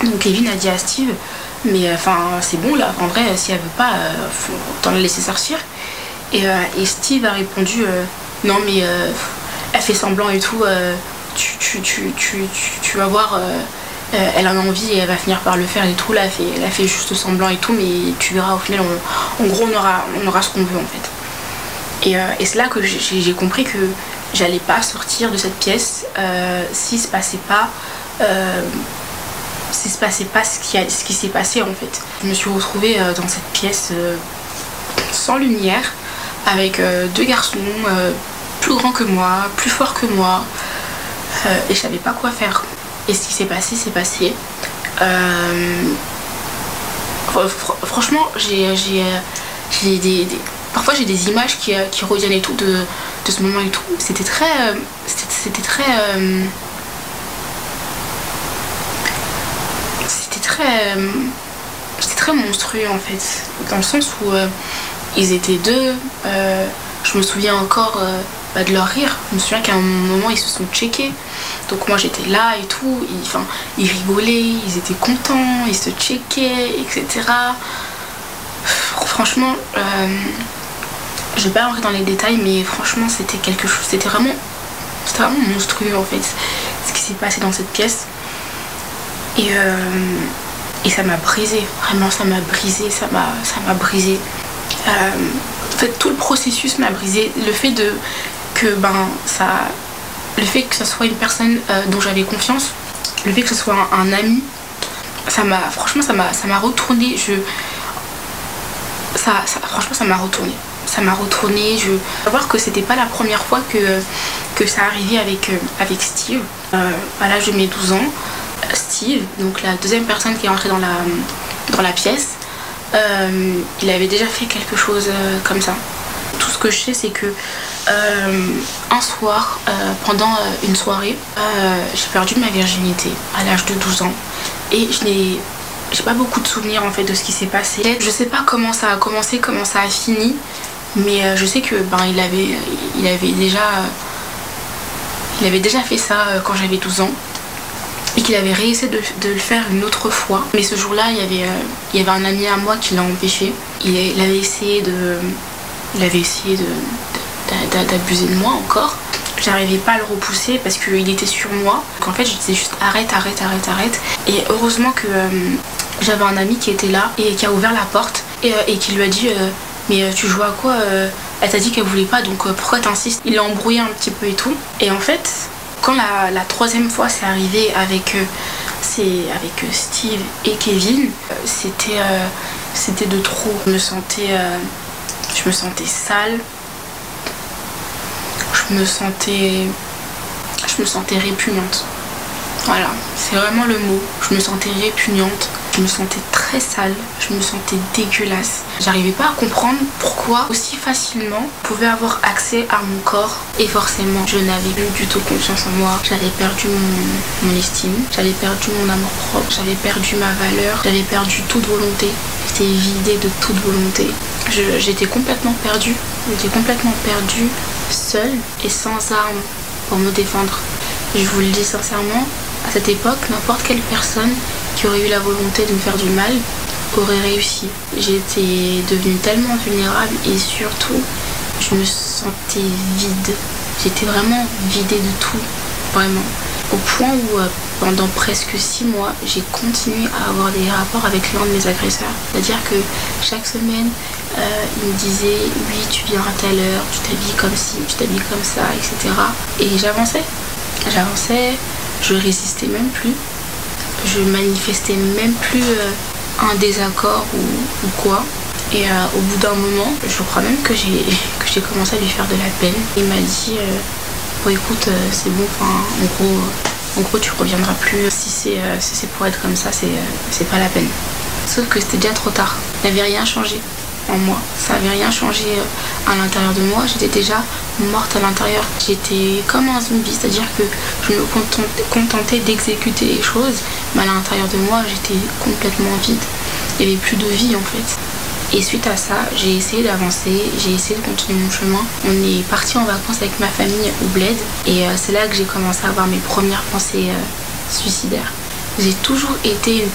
Donc Kevin a dit à Steve, mais c'est bon là, en vrai, si elle veut pas, faut t'en la laisser sortir. Et Steve a répondu, non mais elle fait semblant et tout, tu vas voir, elle en a envie et elle va finir par le faire et tout, là elle a fait juste semblant et tout, mais tu verras au final, en gros on aura ce qu'on veut en fait. Et c'est là que j'ai compris que j'allais pas sortir de cette pièce s'il se passait pas ce qui s'est passé en fait. Je me suis retrouvée dans cette pièce sans lumière, avec deux garçons plus grands que moi, plus forts que moi, et je savais pas quoi faire. Et ce qui s'est passé, c'est passé. Franchement, parfois j'ai des images qui reviennent et tout de ce moment et tout. C'était très monstrueux en fait, dans le sens où ils étaient deux. Je me souviens encore de leur rire. Je me souviens qu'à un moment ils se sont checkés, donc moi j'étais là et tout. Ils rigolaient, ils étaient contents, ils se checkaient, etc. Franchement, je vais pas rentrer dans les détails, mais franchement c'était quelque chose, c'était vraiment monstrueux en fait ce qui s'est passé dans cette pièce. Et ça m'a brisé, vraiment ça m'a brisé. En fait, tout le processus m'a brisé. Le fait que ce soit une personne dont j'avais confiance, le fait que ce soit un ami, franchement ça m'a retourné. Franchement ça m'a retourné. Je veux savoir que c'était pas la première fois que ça arrivait avec Steve. À l'âge de mes 12 ans, Steve, donc la deuxième personne qui est entrée dans la pièce, il avait déjà fait quelque chose comme ça. Tout ce que je sais, c'est que un soir, pendant une soirée, j'ai perdu ma virginité à l'âge de 12 ans. Et j'ai pas beaucoup de souvenirs en fait de ce qui s'est passé. Je sais pas comment ça a commencé, comment ça a fini, mais je sais que il avait déjà fait ça quand j'avais 12 ans. Et qu'il avait réussi de le faire une autre fois. Mais ce jour-là, il y avait un ami à moi qui l'a empêché. Il avait essayé d'abuser de moi encore. J'arrivais pas à le repousser parce qu'il était sur moi. Donc en fait, je disais juste arrête. Et heureusement que j'avais un ami qui était là et qui a ouvert la porte et qui lui a dit mais tu joues à quoi Elle t'a dit qu'elle voulait pas, donc pourquoi t'insistes? Il l'a embrouillé un petit peu et tout. Et en fait, quand la troisième fois c'est arrivé avec Steve et Kevin, c'était de trop. Je me sentais sale, je me sentais répugnante. Voilà, c'est vraiment le mot. Je me sentais répugnante, je me sentais très sale, je me sentais dégueulasse. J'arrivais pas à comprendre pourquoi aussi facilement je pouvais avoir accès à mon corps. Et forcément, je n'avais plus du tout confiance en moi. J'avais perdu mon estime, j'avais perdu mon amour propre, j'avais perdu ma valeur, j'avais perdu toute volonté. J'étais vidée de toute volonté. J'étais complètement perdue. Seule et sans armes pour me défendre. Je vous le dis sincèrement, à cette époque, n'importe quelle personne qui aurait eu la volonté de me faire du mal aurait réussi. J'étais devenue tellement vulnérable et surtout, je me sentais vide. J'étais vraiment vidée de tout, vraiment. Au point où, pendant presque 6 mois, j'ai continué à avoir des rapports avec l'un de mes agresseurs. C'est-à-dire que chaque semaine, il me disait « oui, tu viens à telle heure, tu t'habilles comme ci, tu t'habilles comme ça, etc. » Et j'avançais, je résistais même plus. Je manifestais même plus un désaccord ou quoi. Et au bout d'un moment, je crois même que j'ai commencé à lui faire de la peine. Il m'a dit bon écoute, c'est bon, en gros tu reviendras plus. Si c'est pour être comme ça, c'est pas la peine. Sauf que c'était déjà trop tard. Il n'avait rien changé en moi. Ça n'avait rien changé à l'intérieur de moi. J'étais déjà morte à l'intérieur. J'étais comme un zombie, c'est-à-dire que je me contentais d'exécuter les choses, mais à l'intérieur de moi, j'étais complètement vide. Il n'y avait plus de vie en fait. Et suite à ça, j'ai essayé d'avancer, j'ai essayé de continuer mon chemin. On est parti en vacances avec ma famille au Bled et c'est là que j'ai commencé à avoir mes premières pensées suicidaires. J'ai toujours été une